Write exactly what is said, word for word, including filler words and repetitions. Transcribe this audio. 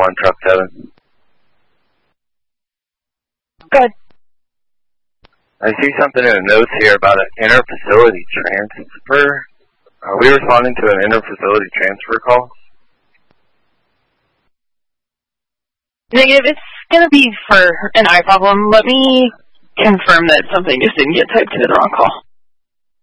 on truck seven. Good. I see something in the notes here about an inter-facility transfer. Are we responding to an inter-facility transfer call? Negative. It's going to be for an eye problem. Let me confirm that something just didn't get typed to the wrong call.